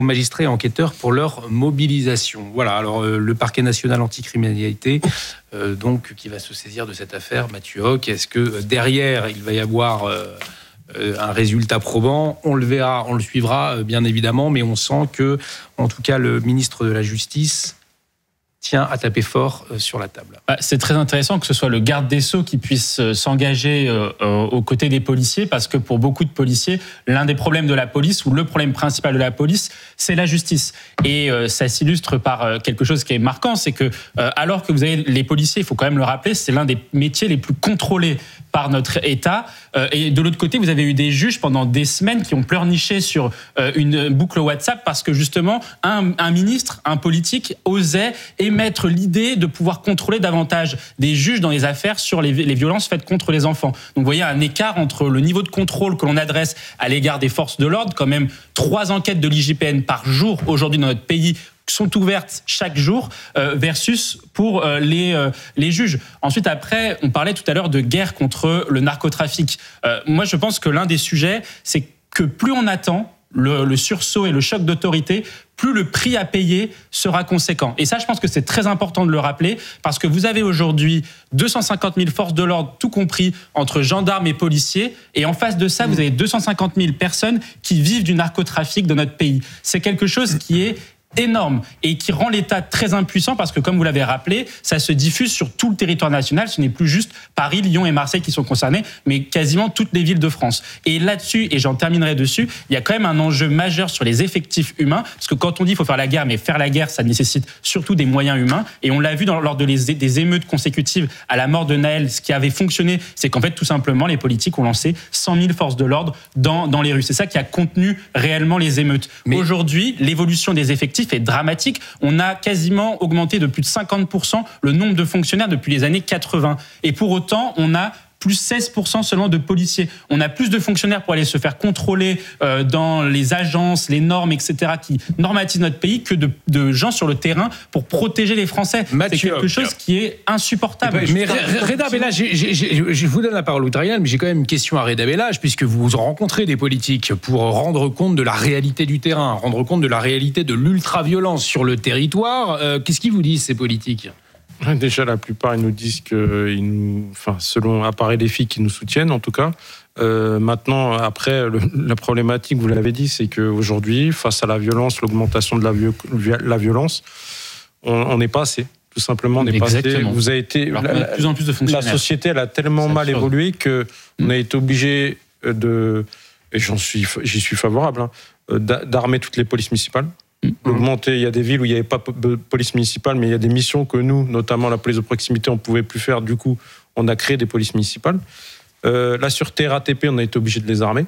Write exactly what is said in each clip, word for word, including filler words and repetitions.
aux magistrats et enquêteurs pour leur mobilisation. Voilà, alors euh, le parquet national anticriminalité, euh, donc, qui va se saisir de cette affaire, Mathieu Hoc, est-ce que euh, derrière, il va y avoir euh, euh, un résultat probant ? On le verra, on le suivra, euh, bien évidemment, mais on sent que, en tout cas, le ministre de la Justice tient à taper fort sur la table. C'est très intéressant que ce soit le garde des Sceaux qui puisse s'engager aux côtés des policiers, parce que pour beaucoup de policiers, l'un des problèmes de la police, ou le problème principal de la police, c'est la justice. Et ça s'illustre par quelque chose qui est marquant, c'est que alors que vous avez les policiers, il faut quand même le rappeler, c'est l'un des métiers les plus contrôlés par notre État. Et de l'autre côté, vous avez eu des juges pendant des semaines qui ont pleurniché sur une boucle WhatsApp parce que justement, un, un ministre, un politique osait émettre l'idée de pouvoir contrôler davantage des juges dans les affaires sur les, les violences faites contre les enfants. Donc vous voyez un écart entre le niveau de contrôle que l'on adresse à l'égard des forces de l'ordre, quand même trois enquêtes de l'I G P N par jour aujourd'hui dans notre pays sont ouvertes chaque jour euh, versus pour euh, les, euh, les juges. Ensuite, après, on parlait tout à l'heure de guerre contre le narcotrafic. Euh, moi, je pense que l'un des sujets, c'est que plus on attend, le, le sursaut et le choc d'autorité, plus le prix à payer sera conséquent. Et ça, je pense que c'est très important de le rappeler, parce que vous avez aujourd'hui deux cent cinquante mille forces de l'ordre, tout compris, entre gendarmes et policiers, et en face de ça, vous avez deux cent cinquante mille personnes qui vivent du narcotrafic dans notre pays. C'est quelque chose qui est énorme et qui rend l'État très impuissant, parce que, comme vous l'avez rappelé, ça se diffuse sur tout le territoire national. Ce n'est plus juste Paris, Lyon et Marseille qui sont concernés, mais quasiment toutes les villes de France. Et là-dessus, et j'en terminerai dessus, il y a quand même un enjeu majeur sur les effectifs humains, parce que quand on dit qu'il faut faire la guerre, mais faire la guerre, ça nécessite surtout des moyens humains. Et on l'a vu dans, lors de les, des émeutes consécutives à la mort de Naël, ce qui avait fonctionné, c'est qu'en fait, tout simplement, les politiques ont lancé cent mille forces de l'ordre dans, dans les rues. C'est ça qui a contenu réellement les émeutes. Mais aujourd'hui, l'évolution des effectifs est dramatique. On a quasiment augmenté de plus de cinquante pour cent le nombre de fonctionnaires depuis les années quatre-vingts. Et pour autant, on a plus seize pour cent seulement de policiers. On a plus de fonctionnaires pour aller se faire contrôler euh, dans les agences, les normes, et cetera, qui normatisent notre pays, que de, de gens sur le terrain pour protéger les Français. Mathieu, c'est quelque chose qui est insupportable. Mais, mais Reda Bellage, je vous donne la parole, Louis-Trial, mais j'ai quand même une question à Reda Bellage, puisque vous rencontrez des politiques pour rendre compte de la réalité du terrain, rendre compte de la réalité de l'ultra-violence sur le territoire. Euh, qu'est-ce qu'ils vous disent, ces politiques ? Déjà, la plupart, ils nous disent que, ils nous, enfin, selon appareil des filles qui nous soutiennent, en tout cas. Euh, maintenant, après, le, la problématique, vous l'avez dit, c'est qu'aujourd'hui, face à la violence, l'augmentation de la, la violence, on n'est pas assez. Tout simplement, on n'est pas assez. Vous avez été, Alors, la, de plus en plus de fonctionnaires. La société, elle a tellement mal chose. évolué qu'on mmh. a été obligé de, et j'en suis, j'y suis favorable, hein, d'armer toutes les polices municipales. Augmenter, il y a des villes où il n'y avait pas de police municipale, mais il y a des missions que nous, notamment la police de proximité, on ne pouvait plus faire. Du coup, on a créé des polices municipales. Euh, la sûreté R A T P, on a été obligé de les armer.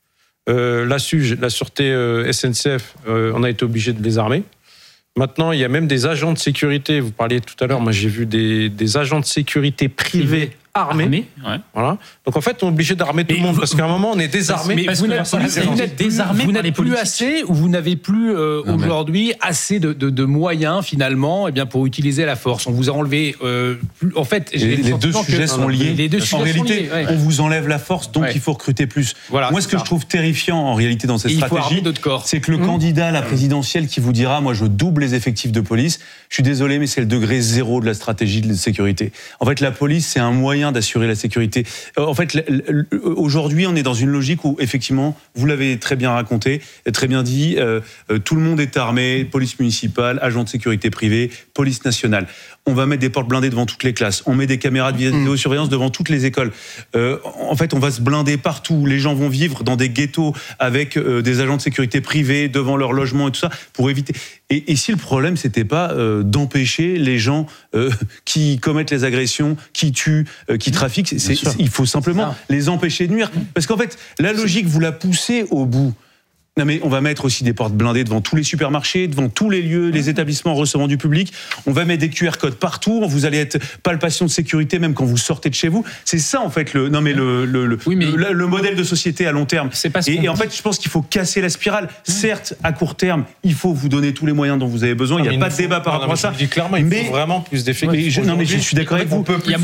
Euh, la S U G, la sûreté euh, S N C F, euh, on a été obligé de les armer. Maintenant, il y a même des agents de sécurité. Vous parliez tout à l'heure, moi j'ai vu des, des agents de sécurité privés armés. Armé, ouais. Voilà. Donc en fait, on est obligé d'armer tout mais le monde, vous, parce qu'à un moment, on est désarmé. Mais vous n'êtes désarmé, vous n'êtes plus assez, ou vous n'avez plus euh, non, aujourd'hui mais... assez de, de, de moyens finalement, eh bien pour utiliser la force. On vous a enlevé. Euh, plus, en fait, les, les deux sujets que, sont liés. Les deux en réalité, liés, ouais. on vous enlève la force, donc ouais. il faut recruter plus. Voilà, moi, ce que ça. je trouve terrifiant en réalité dans cette Et stratégie, c'est que le mmh. candidat à la présidentielle qui vous dira, moi, je double les effectifs de police. Je suis désolé, mais c'est le degré zéro de la stratégie de sécurité. En fait, la police, c'est un moyen d'assurer la sécurité. En fait, aujourd'hui, on est dans une logique où, effectivement, vous l'avez très bien raconté, très bien dit, euh, tout le monde est armé, police municipale, agent de sécurité privée, police nationale. On va mettre des portes blindées devant toutes les classes. On met des caméras de vidéosurveillance devant toutes les écoles. Euh, en fait, on va se blinder partout. Les gens vont vivre dans des ghettos avec euh, des agents de sécurité privés devant leur logement et tout ça pour éviter. Et, et si le problème, c'était pas euh, d'empêcher les gens euh, qui commettent les agressions, qui tuent, euh, qui trafiquent, c'est, c'est, il faut simplement les empêcher de nuire. Parce qu'en fait, la logique, vous la poussez au bout. Non mais on va mettre aussi des portes blindées devant tous les supermarchés, devant tous les lieux, les établissements recevant du public. On va mettre des Q R codes partout. Vous allez être palpation de sécurité même quand vous sortez de chez vous. C'est ça en fait le non mais le le le, oui, mais le, le modèle de société à long terme. C'est pas ce et, et en fait je pense qu'il faut casser la spirale. Certes à court terme il faut vous donner tous les moyens dont vous avez besoin. Non, il n'y a pas de débat par rapport à ça. Je dis clairement il faut mais, vraiment plus d'effectifs. Non mais je suis d'accord avec vous.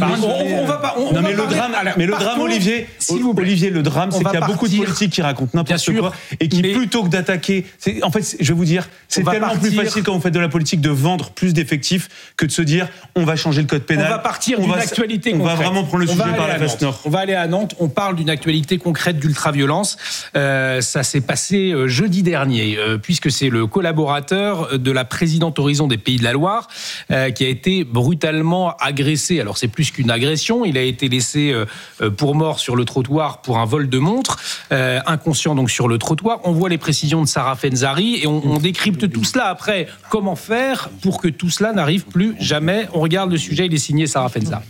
On va pas. Non mais le drame. Mais le drame Olivier. Olivier le drame c'est qu'il y a beaucoup de politiques qui racontent n'importe quoi et qui plutôt que d'attaquer. C'est, en fait, je vais vous dire, c'est tellement partir... plus facile quand vous faites de la politique de vendre plus d'effectifs que de se dire on va changer le code pénal. On va partir on d'une va, actualité on concrète. On va vraiment prendre le on sujet par la face nord. On va aller à Nantes. On parle d'une actualité concrète d'ultraviolence. Euh, ça s'est passé jeudi dernier, euh, puisque c'est le collaborateur de la présidente Horizon des Pays de la Loire euh, qui a été brutalement agressé. Alors c'est plus qu'une agression. Il a été laissé euh, pour mort sur le trottoir pour un vol de montre, euh, inconscient donc sur le trottoir. On voit les précisions de Sarah Fenzari et on, on décrypte tout cela après. Comment faire pour que tout cela n'arrive plus jamais? On regarde le sujet, il est signé Sarah Fenzari.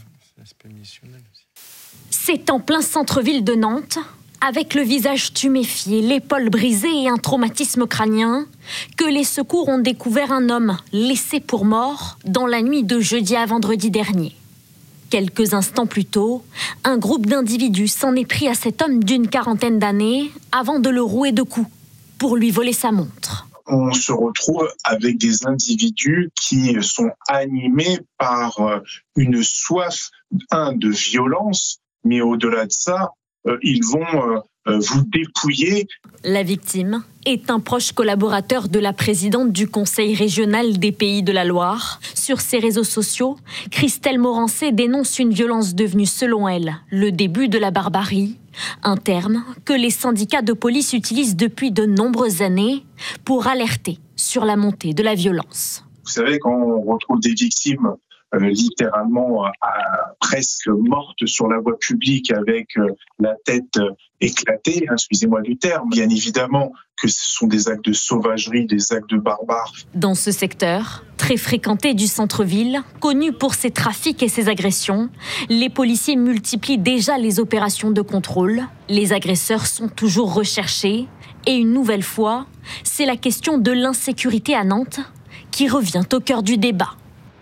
C'est en plein centre-ville de Nantes, avec le visage tuméfié, l'épaule brisée et un traumatisme crânien, que les secours ont découvert un homme laissé pour mort dans la nuit de jeudi à vendredi dernier. Quelques instants plus tôt, un groupe d'individus s'en est pris à cet homme d'une quarantaine d'années avant de le rouer de coups pour lui voler sa montre. On se retrouve avec des individus qui sont animés par une soif, un, de violence, mais au-delà de ça, ils vont vous dépouiller. La victime est un proche collaborateur de la présidente du Conseil régional des Pays de la Loire. Sur ses réseaux sociaux, Christelle Morancé dénonce une violence devenue, selon elle, le début de la barbarie. Un terme que les syndicats de police utilisent depuis de nombreuses années pour alerter sur la montée de la violence. Vous savez, quand on retrouve des victimes Euh, littéralement euh, presque morte sur la voie publique avec euh, la tête euh, éclatée, hein, excusez-moi du terme. Bien évidemment que ce sont des actes de sauvagerie, des actes de barbares. Dans ce secteur, très fréquenté du centre-ville, connu pour ses trafics et ses agressions, les policiers multiplient déjà les opérations de contrôle. Les agresseurs sont toujours recherchés. Et une nouvelle fois, c'est la question de l'insécurité à Nantes qui revient au cœur du débat.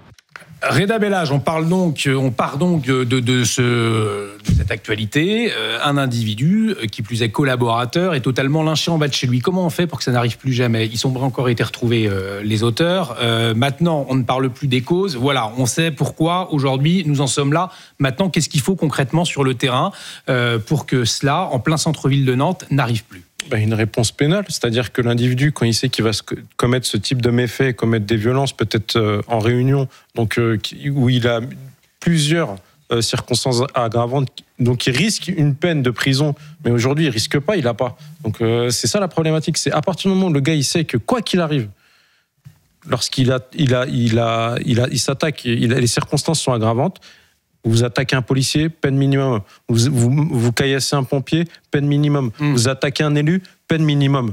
Reda Bellage, on parle donc, on part donc de, de, ce, de cette actualité. Un individu, qui plus est collaborateur, est totalement lynché en bas de chez lui. Comment on fait pour que ça n'arrive plus jamais? Ils ont encore été retrouvés, euh, les auteurs. Euh, maintenant, on ne parle plus des causes. Voilà, on sait pourquoi aujourd'hui nous en sommes là. Maintenant, qu'est-ce qu'il faut concrètement sur le terrain euh, pour que cela, en plein centre-ville de Nantes, n'arrive plus? Ben, une réponse pénale, c'est-à-dire que l'individu, quand il sait qu'il va se commettre ce type de méfaits, commettre des violences, peut-être euh, en réunion, donc euh, où il a plusieurs euh, circonstances aggravantes, donc il risque une peine de prison, mais aujourd'hui il risque pas, il a pas. Donc euh, c'est ça la problématique, c'est à partir du moment où le gars il sait que quoi qu'il arrive, lorsqu'il a, il a, il a, il a, il s'attaque, il a, les circonstances sont aggravantes. Vous attaquez un policier, peine minimum. Vous, vous, vous caillassez un pompier, peine minimum. Mmh. Vous attaquez un élu, peine minimum.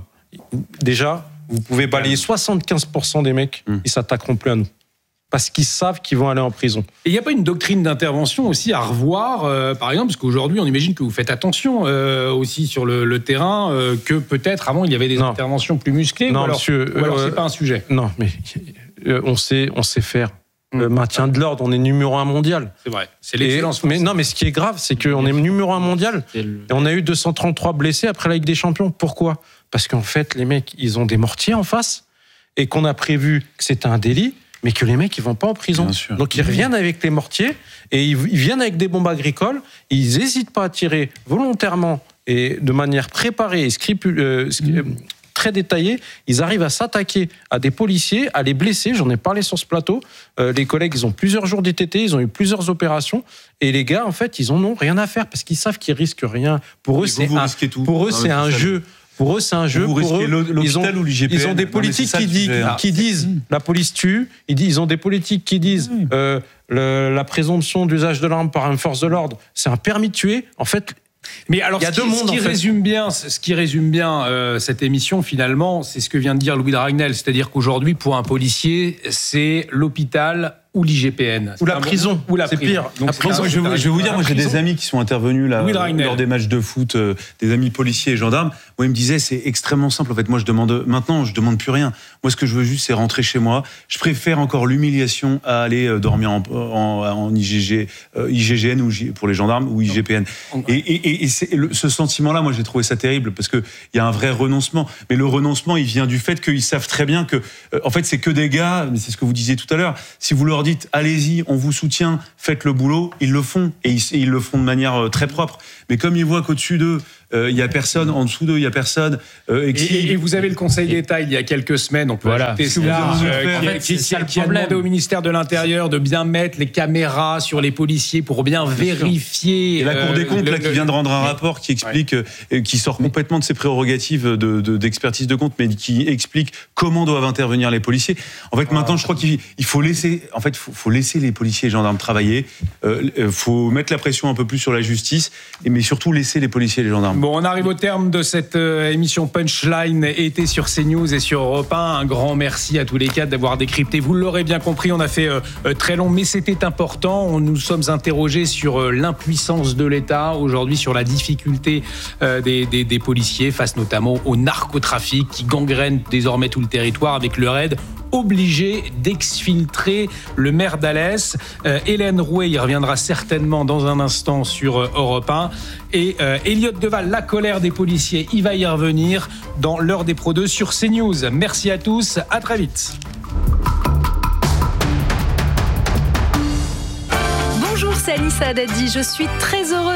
Déjà, vous pouvez balayer soixante-quinze pour cent des mecs, mmh. ils s'attaqueront plus à nous. Parce qu'ils savent qu'ils vont aller en prison. Et il n'y a pas une doctrine d'intervention aussi à revoir, euh, par exemple, parce qu'aujourd'hui, on imagine que vous faites attention euh, aussi sur le, le terrain, euh, que peut-être avant, il y avait des non. interventions plus musclées. Non, ou alors, monsieur, ou alors euh, c'est pas un sujet. Non, mais euh, on sait, on sait faire. Le maintien de l'ordre, on est numéro un mondial. C'est vrai, c'est l'excellence. Et, mais non, mais ce qui est grave, c'est qu'on est numéro un mondial et on a eu deux cent trente-trois blessés après la Ligue des Champions. Pourquoi? Parce qu'en fait, les mecs, ils ont des mortiers en face et qu'on a prévu que c'était un délit, mais que les mecs, ils vont pas en prison. Donc ils reviennent avec les mortiers et ils viennent avec des bombes agricoles. Ils n'hésitent pas à tirer volontairement et de manière préparée et scrupuleuse. Euh, très détaillés, ils arrivent à s'attaquer à des policiers, à les blesser. J'en ai parlé sur ce plateau. Euh, les collègues, ils ont plusieurs jours d'I T T, ils ont eu plusieurs opérations. Et les gars, en fait, ils en ont rien à faire parce qu'ils savent qu'ils risquent rien. Pour eux, et c'est vous, vous un, tout. pour eux, c'est un jeu. Pour eux, c'est un jeu. Vous pour eux, ils ont, ou l'I G P N. Ils ont des politiques non, qui, dit, qui disent la police tue. Ils ont des politiques qui disent euh, le, la présomption d'usage de l'arme par une force de l'ordre, c'est un permis de tuer. En fait. Mais alors, ce qui, mondes, ce, qui résume bien, ce qui résume bien euh, cette émission, finalement, c'est ce que vient de dire Louis Dragnel. C'est-à-dire qu'aujourd'hui, pour un policier, c'est l'hôpital ou l'I G P N. Ou la prison. Ou la c'est prison. pire. Donc, c'est prison. Je, vais, je vais vous dire, moi j'ai des amis qui sont intervenus là, lors des matchs de foot, euh, des amis policiers et gendarmes. Moi, ils me disaient, c'est extrêmement simple. En fait, moi, je demande maintenant, je demande plus rien. Moi, ce que je veux juste, c'est rentrer chez moi. Je préfère encore l'humiliation à aller euh, dormir en, en, en I G G, euh, I G G N ou J, pour les gendarmes ou I G P N. Et, et, et c'est, le, ce sentiment-là, moi, j'ai trouvé ça terrible parce que il y a un vrai renoncement. Mais le renoncement, il vient du fait qu'ils savent très bien que, euh, en fait, c'est que des gars. Mais c'est ce que vous disiez tout à l'heure. Si vous leur dites, allez-y, on vous soutient, faites le boulot, ils le font et ils, et ils le font de manière très propre. Mais comme ils voient qu'au-dessus d'eux, il y a personne en dessous d'eux, il y a personne. Euh, et, et, et vous avez le Conseil d'État il y a quelques semaines, on peut voilà. ajouter cela, euh, qui, a, qui, qui, qui a demandé au ministère de l'Intérieur de bien mettre les caméras sur les policiers pour bien, bien vérifier. Et la Cour des comptes euh, là, le, qui vient de rendre un mais, rapport qui explique, ouais. qui sort complètement de ses prérogatives de, de, d'expertise de compte, mais qui explique comment doivent intervenir les policiers. En fait, ah, maintenant, je crois qu'il il faut laisser, en fait, faut, faut laisser les policiers et gendarmes travailler. Il euh, faut mettre la pression un peu plus sur la justice, mais surtout laisser les policiers et les gendarmes. Bon, on arrive au terme de cette euh, émission Punchline été sur CNews et sur Europe un. Un grand merci à tous les quatre d'avoir décrypté. Vous l'aurez bien compris, on a fait euh, très long, mais c'était important. On nous sommes interrogés sur euh, l'impuissance de l'État aujourd'hui, sur la difficulté euh, des, des, des policiers face notamment au narcotrafic qui gangrène désormais tout le territoire avec le raid obligé d'exfiltrer le maire d'Alès. Euh, Hélène Rouet y reviendra certainement dans un instant sur euh, Europe un. Et euh, Elliot Deval, la colère des policiers, il va y revenir dans l'heure des Pro deux sur CNews. Merci à tous, à très vite. Bonjour, c'est Anissa Haddadi. Je suis très heureuse